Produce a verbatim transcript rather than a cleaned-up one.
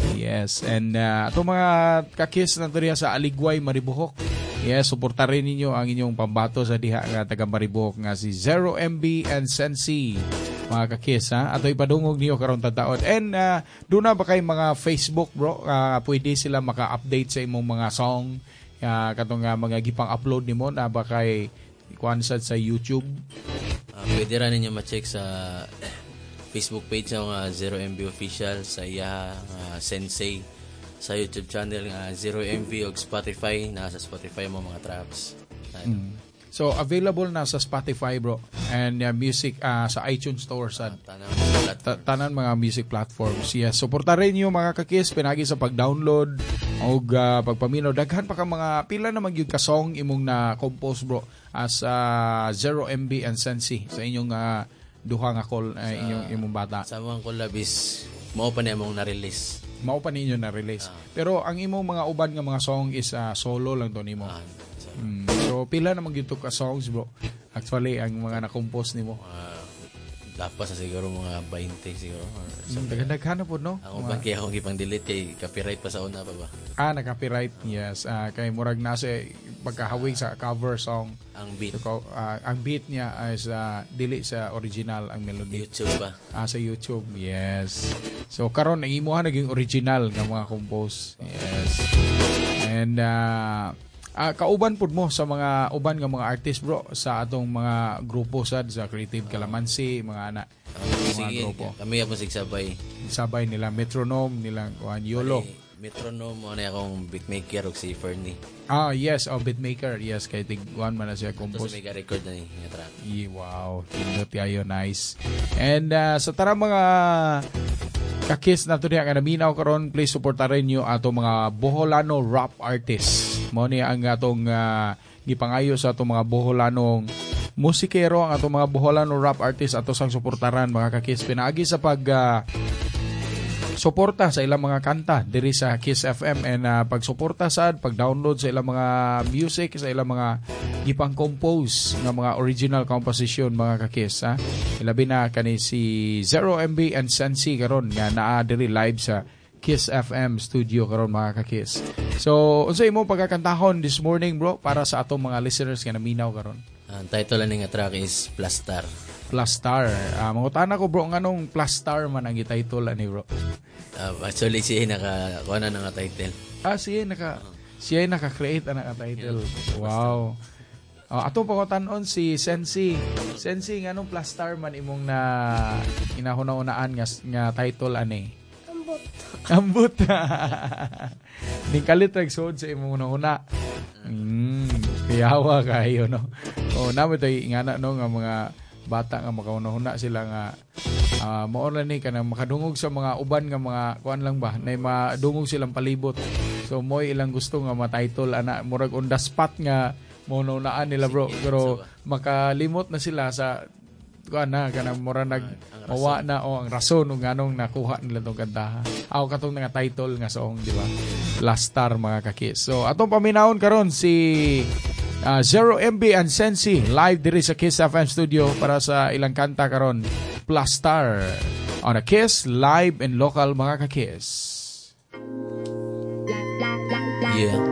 Yes, and uh, ato mga kakis na diha sa Aligway, Maribohok. Yes, suporta rin ninyo ang inyong pambato sa diha nga taga Maribohok nga si Zero M B and Sensi. Mga kakis, ha? Ato ipadungog niyo karon tataon. And uh, doon na ba kay mga Facebook, bro? Uh, pwede sila maka-update sa imong mga song. Uh, katong uh, mga gipang-upload nimo na ba kay kuansad sa YouTube? Uh, pwede rin ninyo ma-check sa Facebook page ng uh, Zero M B Official, sa iya uh, Sensei, sa YouTube channel nga uh, Zero M B o Spotify, nasa Spotify mo mga tracks. Mm. So available na sa Spotify, bro, and uh, music uh, sa iTunes Store sa uh, tanan, ta- tanan mga music platforms. Yes, suporta rin niyo mga kakis pinagi sa pag-download o uh, pagpaminaw. Daghan pa ka mga pila na magyud ka song imong na compose, bro, as uh, Zero M B and Sensi sa inyong uh, duha nga call uh, inyong imong bata. Sa mga collab is mao pa na imong na-release. Mao pa ninyo na-release. Uh, Pero ang imong mga uban nga mga song is uh, solo lang to nimo. Uh, so, mm, so pila na magyud ka songs, bro? Actually ang mga na-compose nimo. Uh, dapat sa siguro mga twenty siguro. Mm, Daghan-daghan na po, no? Ang uban kaya akong ipang delete kay copyright pa sa una pa ba? Ah, na-copyright. Yes. Uh, kay murag nasa pagkahawig sa cover song. Ang beat. So, uh, ang beat niya is uh, dili sa original ang melody. YouTube ba? Ah, sa YouTube. Yes. So karon ang imuha naging original nga mga compose. Yes. And uh, uh, kauban pud mo sa mga uban nga mga artist, bro, sa atong mga grupo sad sa Creative Calamansi, mga ana. Uh, mga sige, grupo. kami ang musiksabay. Sabay nila Metronome, nila kuan Yolo. Ay, Metronome mo na akong beatmaker o si Fernie. Ah, yes, oh, beatmaker. Yes, kay tigwan man na siya Ito compose. sa mega record na yung track. Yeah, wow, tindot kayo, nice. And uh, sa tara mga kakis na ito niya nga naminaw karon, please supportarin nyo ato mga Boholano rap artists. Mo niya ang atong uh, gipangayo sa atong mga Boholanong musikero, ang atong mga Boholano rap artists ato sang suportaran mga kakis. Pinaagi sa pag uh, suporta sa ilang mga kanta diri sa Kiss F M, and uh, pagsuporta sad, pag-download sa ilang mga music, sa ilang mga gipang compose nga mga original composition mga kakis, ha. Ilabi na kani si Zero M B and Sensi karon nga naa diri live sa Kiss F M studio karon mga kakis. So unsa imong pagkakantahon this morning, bro, para sa atong mga listeners nga naminaw karon? Ang title lang ng track is Plastar. Plastar. Uh, mangutana ko, bro, nganong Plastar man ang title ani, bro? Uh, actually, siya naka, kuha na nga title. Ah, siya naka, siya naka-create na nga title. Wow. Uh, atong pangutanon si Sensi. Sensi, nganong Plastar man imong na inahuna-unaan nga, nga title ani? Ambot. Ambot. Ning kalit nagsod sa imong una-una. Mm, kayawa kayo, no? O, namin tayo ingana, no, nga mga bata nga makauna-una sila nga uh, maoran ni kanang makadungog sa mga uban nga mga kuan lang ba na madungog silang palibot. So mo ilang gusto nga ma-title ana murag on the spot nga mauna-unaan nila, bro, pero makalimot na sila sa kuan na kanang mura nag mawa na o ang rason ng anong nakuha nila tong kanta. Aw katong nga title nga song, di ba? Last Star mga kakis. So atong paminawon karon si Uh, Zero M B and Sensi live diri sa Kiss F M studio para sa ilang kanta karon, Plastar on a Kiss live and local mga kakis. Yeah.